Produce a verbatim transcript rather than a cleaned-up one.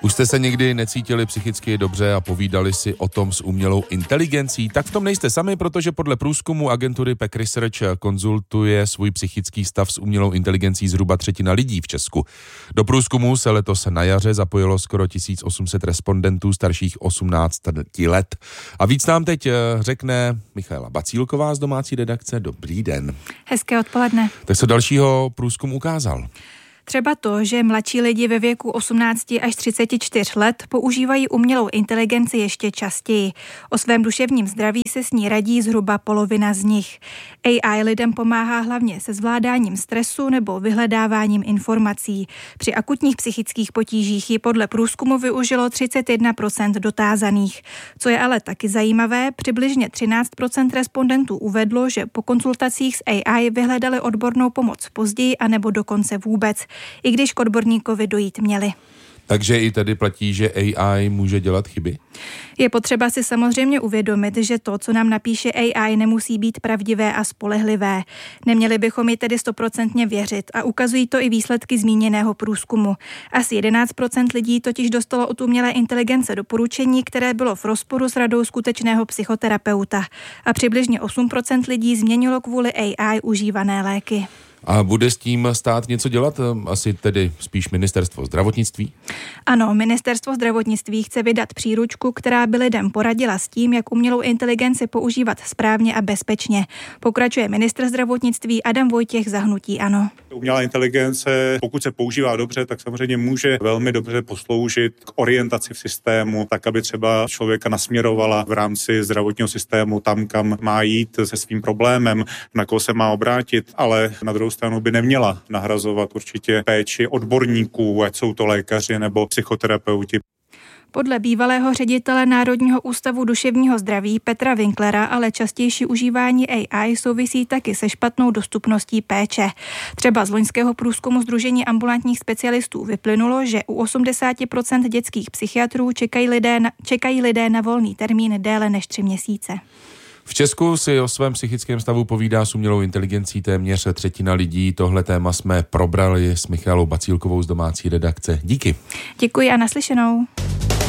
Už jste se někdy necítili psychicky dobře a povídali si o tom s umělou inteligencí? Tak v tom nejste sami, protože podle průzkumu agentury P E C Research konzultuje svůj psychický stav s umělou inteligencí zhruba třetina lidí v Česku. Do průzkumu se letos na jaře zapojilo skoro tisíc osm set respondentů starších osmnácti let. A víc nám teď řekne Michaela Bacílková z domácí redakce. Dobrý den. Hezké odpoledne. Tak co dalšího průzkum ukázal? Třeba to, že mladší lidi ve věku osmnáct až třicet čtyři let používají umělou inteligenci ještě častěji. O svém duševním zdraví se s ní radí zhruba polovina z nich. A I lidem pomáhá hlavně se zvládáním stresu nebo vyhledáváním informací. Při akutních psychických potížích ji podle průzkumu využilo třicet jedna procent dotázaných. Co je ale taky zajímavé, přibližně třináct procent respondentů uvedlo, že po konzultacích s A I vyhledali odbornou pomoc později anebo dokonce vůbec, i když k odborníkovi dojít měli. Takže i tady platí, že A I může dělat chyby? Je potřeba si samozřejmě uvědomit, že to, co nám napíše A I, nemusí být pravdivé a spolehlivé. Neměli bychom ji tedy stoprocentně věřit a ukazují to i výsledky zmíněného průzkumu. Asi jedenáct procent lidí totiž dostalo od umělé inteligence doporučení, které bylo v rozporu s radou skutečného psychoterapeuta. A přibližně osm procent lidí změnilo kvůli A I užívané léky. A bude s tím stát něco dělat? Asi tedy spíš ministerstvo zdravotnictví? Ano, ministerstvo zdravotnictví chce vydat příručku, která by lidem poradila s tím, jak umělou inteligenci používat správně a bezpečně. Pokračuje ministr zdravotnictví Adam Vojtěch za hnutí ANO. Umělá inteligence, pokud se používá dobře, tak samozřejmě může velmi dobře posloužit k orientaci v systému, tak aby třeba člověka nasměrovala v rámci zdravotního systému tam, kam má jít se svým problémem, na koho se má obrátit, ale na druhou stranu by neměla nahrazovat určitě péči odborníků, ať jsou to lékaři nebo psychoterapeuti. Podle bývalého ředitele Národního ústavu duševního zdraví Petra Winklera ale častější užívání A I souvisí taky se špatnou dostupností péče. Třeba z loňského průzkumu Sdružení ambulantních specialistů vyplynulo, že u osmdesát procent dětských psychiatrů čekají lidé na, čekají lidé na volný termín déle než tři měsíce. V Česku si o svém psychickém stavu povídá s umělou inteligencí téměř třetina lidí. Tohle téma jsme probrali s Michalou Bacílkovou z domácí redakce. Díky. Děkuji a naslyšenou.